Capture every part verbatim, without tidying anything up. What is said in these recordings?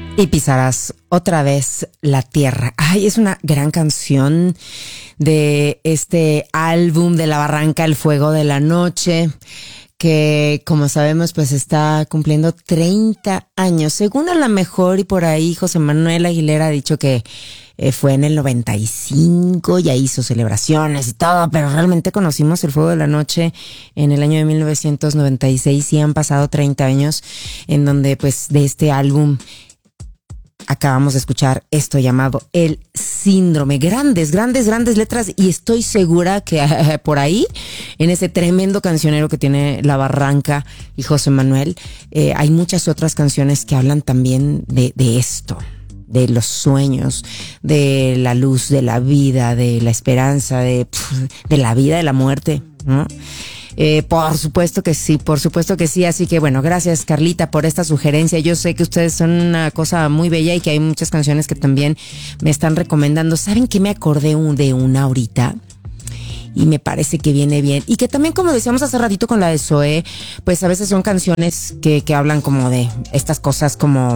Y pisarás otra vez la tierra. Ay, es una gran canción de este álbum de La Barranca, El Fuego de la Noche, que como sabemos pues está cumpliendo treinta años. Según a lo mejor y por ahí José Manuel Aguilera ha dicho que eh, fue en el noventa y cinco, ya hizo celebraciones y todo, pero realmente conocimos El Fuego de la Noche en el año de mil novecientos noventa y seis y han pasado treinta años en donde pues de este álbum acabamos de escuchar esto llamado El Síndrome. Grandes, grandes, grandes letras y estoy segura que eh, por ahí, en ese tremendo cancionero que tiene La Barranca y José Manuel, eh, hay muchas otras canciones que hablan también de, de esto, de los sueños, de la luz, de la vida, de la esperanza, de, de la vida, de la muerte, ¿no? Eh, por supuesto que sí, por supuesto que sí. Así que bueno, gracias Carlita por esta sugerencia. Yo sé que ustedes son una cosa muy bella y que hay muchas canciones que también me están recomendando. ¿Saben qué me acordé de una ahorita? Y me parece que viene bien. Y que también, como decíamos hace ratito con la de Zoé, pues a veces son canciones que, que hablan como de estas cosas como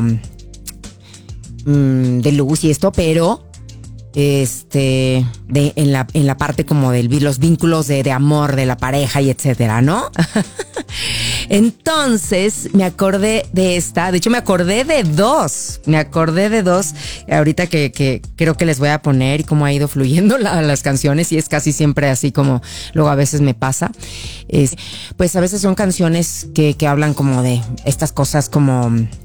mmm, de luz y esto, pero este de en la en la parte como de los vínculos de, de amor de la pareja y etcétera, ¿no? Entonces me acordé de esta, de hecho me acordé de dos, me acordé de dos ahorita que, que creo que les voy a poner y cómo ha ido fluyendo la, las canciones y es casi siempre así como luego a veces me pasa. Es, pues a veces son canciones que, que hablan como de estas cosas como